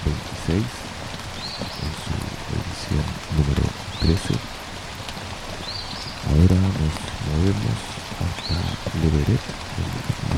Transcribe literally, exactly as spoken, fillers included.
veintiséis en su edición número trece. Ahora nos movemos hasta Leverett,